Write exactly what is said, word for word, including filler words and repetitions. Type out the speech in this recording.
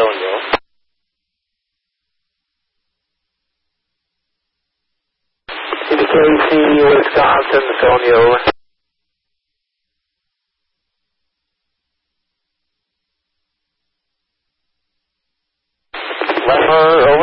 phone you. C D K C, Wisconsin, phone you. Lemmer, over.